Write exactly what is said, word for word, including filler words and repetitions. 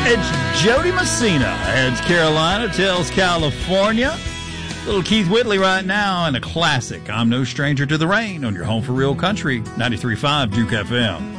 It's Jody Messina. Heads Carolina, tells California. Little Keith Whitley right now and a classic, I'm No Stranger to the Rain, on your home for real country, ninety-three point five Duke F M.